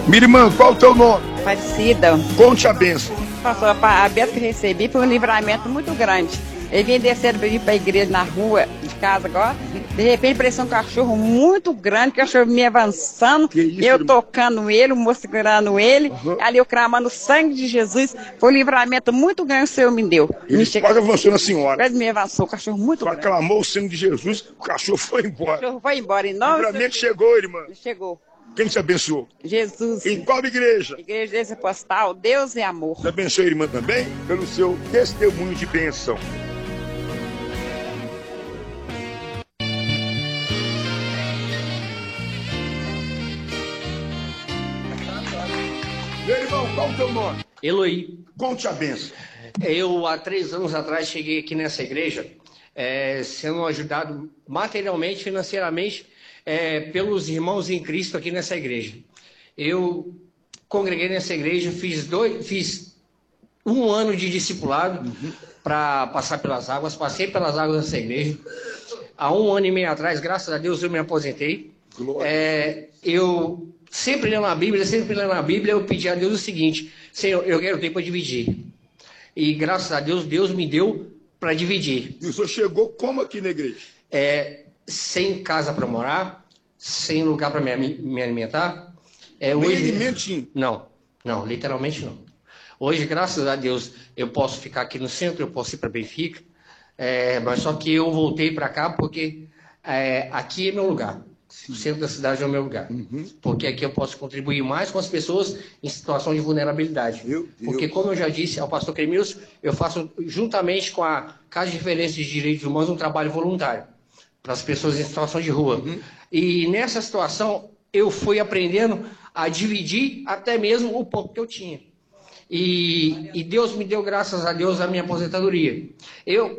Minha irmã, qual o teu nome? Aparecida. Conte a bênção. Pastor, a bênção que recebi foi um livramento muito grande. Eu vim descendo para vir para a igreja na rua de casa agora. De repente apareceu um cachorro muito grande, o cachorro me avançando. Isso, eu irmão? Tocando ele, o moço segurando ele. Ali eu clamando o sangue de Jesus. Foi um livramento muito grande que o Senhor me deu. Ele quase avançou na senhora. Quase me avançou, o cachorro muito Só grande. clamou o sangue de Jesus, o cachorro foi O embora. cachorro foi embora. Em O nome livramento chegou, irmã. Ele chegou. Quem te abençoou? Jesus. Em qual igreja? Igreja Postal, Deus é amor. Te abençoe, irmã, também, pelo seu testemunho de bênção. Meu irmão, qual o teu nome? Eloy. Conte a bênção. Eu, há 3 anos atrás, cheguei aqui nessa igreja, sendo ajudado materialmente, financeiramente, pelos irmãos em Cristo aqui nessa igreja. Eu congreguei nessa igreja, fiz 1 ano de discipulado para passar pelas águas, passei pelas águas dessa igreja. Há 1 ano e meio atrás, graças a Deus, eu me aposentei. Eu sempre lendo a Bíblia, eu pedi a Deus o seguinte: Senhor, eu quero tempo para dividir. E graças a Deus, Deus me deu para dividir. E o senhor chegou como aqui na igreja? Sem casa para morar, sem lugar para me alimentar. Nem Hoje, alimentinho? não, literalmente não. Hoje, graças a Deus, eu posso ficar aqui no centro, eu posso ir para Benfica, mas só que eu voltei para cá porque aqui é meu lugar. O centro da cidade é o meu lugar. Porque aqui eu posso contribuir mais com as pessoas em situação de vulnerabilidade. Porque, como eu já disse ao pastor Cremilson, eu faço, juntamente com a Casa de Referência de Direitos Humanos, um trabalho voluntário para as pessoas em situação de rua. E nessa situação, eu fui aprendendo a dividir até mesmo o pouco que eu tinha. E Deus me deu, graças a Deus, a minha aposentadoria.